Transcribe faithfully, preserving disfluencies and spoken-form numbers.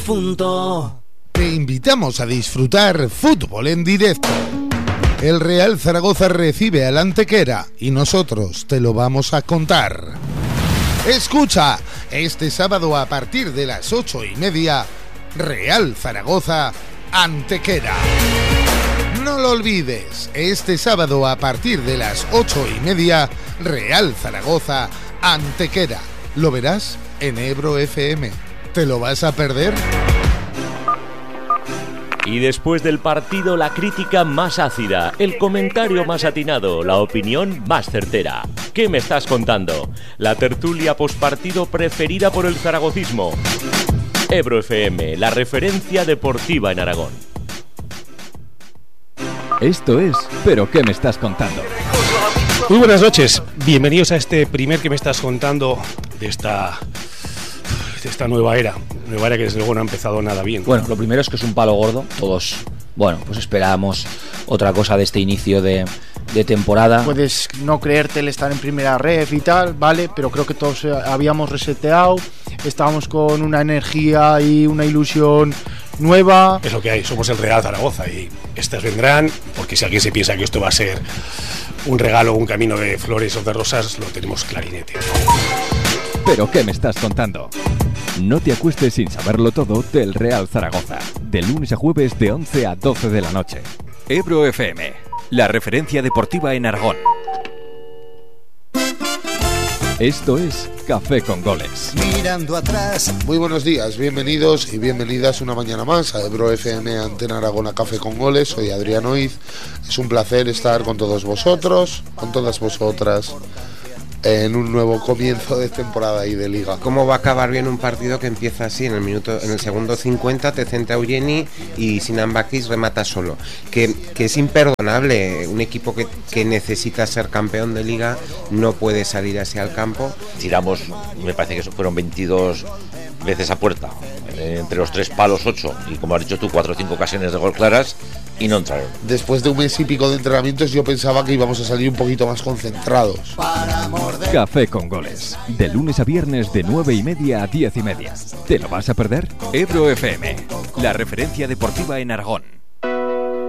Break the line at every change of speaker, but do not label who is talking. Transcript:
difunto.
Te invitamos a disfrutar fútbol en directo. El Real Zaragoza recibe al Antequera y nosotros te lo vamos a contar. Escucha, este sábado a partir de las ocho y media, Real Zaragoza, Antequera. No lo olvides, este sábado a partir de las ocho y media, Real Zaragoza, Antequera. Lo verás en Ebro F M. ¿Te lo vas a perder?
Y después del partido, la crítica más ácida, el comentario más atinado, la opinión más certera. ¿Qué me estás contando? La tertulia postpartido preferida por el zaragocismo. Ebro F M, la referencia deportiva en Aragón.
Esto es ¿Pero qué me estás contando?
Muy buenas noches, bienvenidos a este primer que me estás contando de esta, de esta nueva era, nueva era que desde luego no ha empezado nada bien.
Bueno, lo primero es que es un palo gordo, todos, bueno, pues esperábamos otra cosa de este inicio de, de temporada.
Puedes no creerte el estar en primera ref y tal, vale, pero creo que todos habíamos reseteado, estábamos con una energía y una ilusión nueva.
Es lo que hay, somos el Real Zaragoza y estas vendrán, porque si alguien se piensa que esto va a ser un regalo, un camino de flores o de rosas, lo tenemos clarinete.
¿Pero qué me estás contando? No te acuestes sin saberlo todo del Real Zaragoza, de lunes a jueves de once a doce de la noche. Ebro F M, la referencia deportiva en Aragón. Esto es Café con Goles.
Mirando atrás. Muy buenos días, bienvenidos y bienvenidas una mañana más a Ebro F M, Antena Aragón, a Café con Goles. Soy Adrián Oiz. Es un placer estar con todos vosotros, con todas vosotras, en un nuevo comienzo de temporada y de liga.
¿Cómo va a acabar bien un partido que empieza así? En el minuto, en el segundo cincuenta te centra Eugeni y Sinan Bakis remata solo. Que, que es imperdonable. Un equipo que, que necesita ser campeón de liga no puede salir así al campo.
Tiramos, me parece que fueron veintidós veces a puerta, entre los tres palos ocho, y como has dicho tú, cuatro o cinco ocasiones de gol claras, y no entraron.
Después de un mes y pico de entrenamientos yo pensaba que íbamos a salir un poquito más concentrados.
Café con Goles, de lunes a viernes de nueve y media a diez y media. ¿Te lo vas a perder? Ebro F M, la referencia deportiva en Aragón.